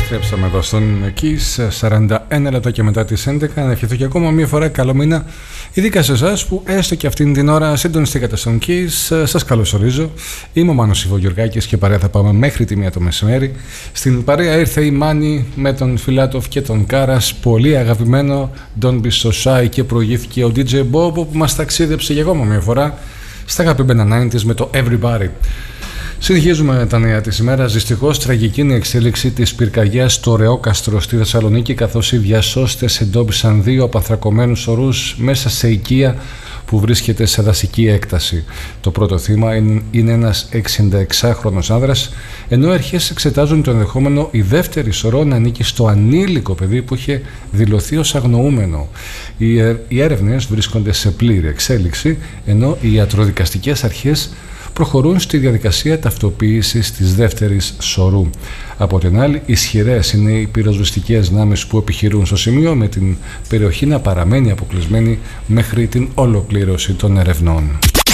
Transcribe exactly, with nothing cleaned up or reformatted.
Επιστρέψαμε εδώ στον Kiss, σαράντα ένα λεπτά και μετά τις έντεκα. Να ευχηθώ και ακόμα μία φορά καλό μήνα, ειδικά σε εσάς που έστω και αυτήν την ώρα συντονιστήκατε στον Kiss. Σας καλωσορίζω. Είμαι ο Μάνος Ιβογιουργάκης και παρέα θα πάμε μέχρι τη μία το μεσημέρι. Στην παρέα ήρθε η Μάνη με τον Φιλάτοφ και τον Κάρας. Πολύ αγαπημένο Don't Be So Shy, και προηγήθηκε ο ντι τζέι Bob που μας ταξίδεψε για ακόμα μία φορά στα αγαπημένα ενενήντα με το Everybody. Συνεχίζουμε τα νέα της ημέρας. Δυστυχώς τραγική είναι η εξέλιξη της πυρκαγιάς στο Ρεόκαστρο στη Θεσσαλονίκη, καθώς οι διασώστες εντόπισαν δύο απανθρακωμένους ορούς μέσα σε οικία που βρίσκεται σε δασική έκταση. Το πρώτο θύμα είναι ένας εξηνταεξάχρονος άνδρας, ενώ οι αρχές εξετάζουν το ενδεχόμενο η δεύτερη σωρό να ανήκει στο ανήλικο παιδί που είχε δηλωθεί ως αγνοούμενο. Οι έρευνες βρίσκονται σε πλήρη εξέλιξη, ενώ οι ιατροδικαστικές αρχές προχωρούν στη διαδικασία ταυτοποίησης της δεύτερης σωρού. Από την άλλη, ισχυρές είναι οι πυροσβεστικές δυνάμεις που επιχειρούν στο σημείο, με την περιοχή να παραμένει αποκλεισμένη μέχρι την ολοκλήρωση των ερευνών.